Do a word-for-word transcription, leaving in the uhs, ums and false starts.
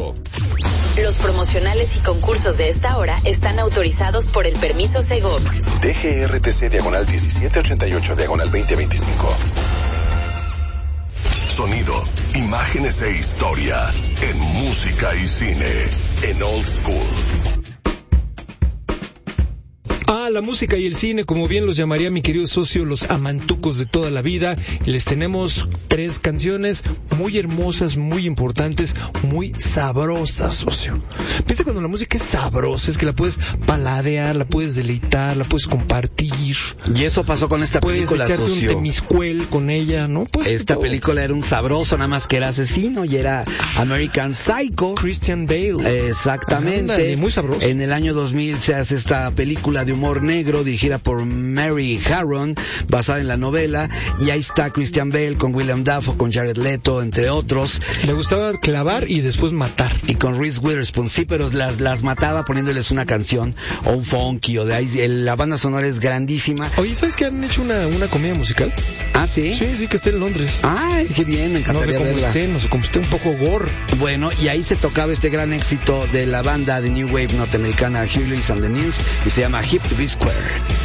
Los promocionales y concursos de esta hora están autorizados por el permiso Segov. D G R T C diagonal diecisiete ochenta y ocho diagonal veinte veinticinco. Sonido, imágenes e historia en música y cine en Old School. Ah, la música y el cine, como bien los llamaría mi querido socio, los amantucos de toda la vida. Les tenemos tres canciones muy hermosas, muy importantes, muy sabrosas, socio. Piensa cuando la música es sabrosa, es que la puedes paladear, la puedes deleitar, la puedes compartir. Y eso pasó con esta puedes película, echarte socio. un temiscuel con ella, ¿no? Pues esta todo. película era un sabroso, nada más que era asesino, y era American Psycho. Christian Bale. Exactamente. Ándale, muy sabroso. En el año dos mil se hace esta película de humor negro dirigida por Mary Harron, basada en la novela, y ahí está Christian Bale con William Dafoe, con Jared Leto, entre otros. Le gustaba clavar y después matar. Y con Reese Witherspoon, sí, pero las, las mataba poniéndoles una canción o un funky, o de ahí, el, la banda sonora es grandísima. Oye, ¿sabes que han hecho una, una comedia musical? ¿Ah, sí? Sí, sí, que está en Londres. Ay, qué bien, me encantaría No sé cómo verla. esté, no sé cómo esté, un poco gore. Bueno, y ahí se tocaba este gran éxito de la banda de New Wave norteamericana Huey Lewis and the News, y se llama Hip to Be Square.